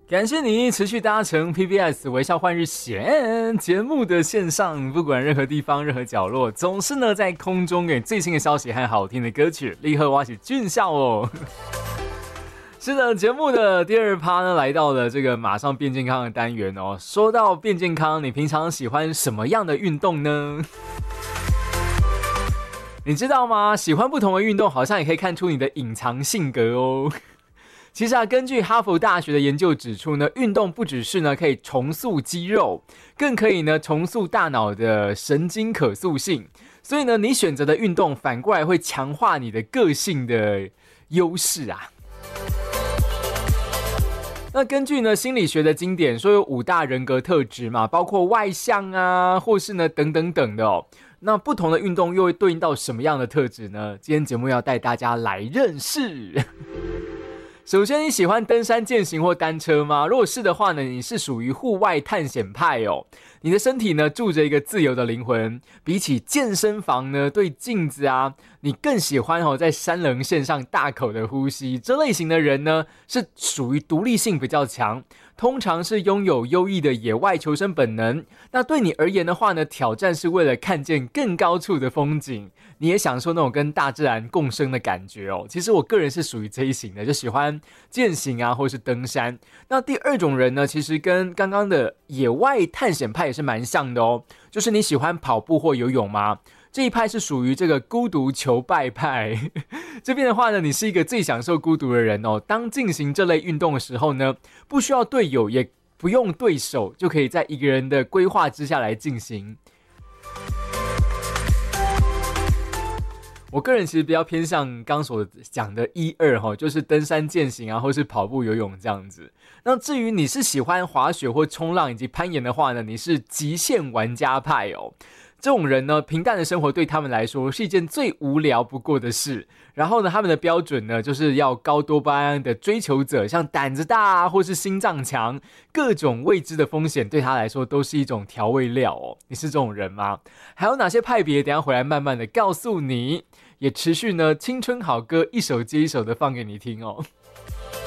感谢你持续搭乘 PBS 微笑换日线节目的线上，不管任何地方任何角落，总是呢在空中给最新的消息和好听的歌曲，立刻挖起俊笑哦。是的，节目的第二趴呢来到了这个马上变健康的单元哦。说到变健康，你平常喜欢什么样的运动呢？你知道吗？喜欢不同的运动，好像也可以看出你的隐藏性格哦。其实啊，根据哈佛大学的研究指出呢，运动不只是呢可以重塑肌肉，更可以呢重塑大脑的神经可塑性。所以呢，你选择的运动反过来会强化你的个性的优势啊。那根据呢心理学的经典说有5大人格特质嘛，包括外向啊，或是呢等等等的哦。那不同的运动又会对应到什么样的特质呢？今天节目要带大家来认识。首先，你喜欢登山健行或单车吗？如果是的话呢，你是属于户外探险派哦。你的身体呢住着一个自由的灵魂，比起健身房呢对镜子啊，你更喜欢在山棱线上大口的呼吸。这类型的人呢是属于独立性比较强，通常是拥有优异的野外求生本能。那对你而言的话呢，挑战是为了看见更高处的风景，你也享受那种跟大自然共生的感觉哦。其实我个人是属于这一型的，就喜欢健行啊，或是登山。那第二种人呢，其实跟刚刚的野外探险派也是蛮像的哦，就是你喜欢跑步或游泳吗？这一派是属于这个孤独求败派。这边的话呢，你是一个最享受孤独的人哦。当进行这类运动的时候呢，不需要队友，也不用对手，就可以在一个人的规划之下来进行。我个人其实比较偏向刚所讲的1、2就是登山健行啊，或是跑步游泳这样子。那至于你是喜欢滑雪或冲浪以及攀岩的话呢，你是极限玩家派哦。这种人呢，平淡的生活对他们来说是一件最无聊不过的事。然后呢，他们的标准呢，就是要高多巴胺的追求者，像胆子大啊，或是心脏强，各种未知的风险对他来说都是一种调味料哦。你是这种人吗？还有哪些派别？等一下回来慢慢的告诉你。也持续呢，青春好歌一首接一首的放给你听哦。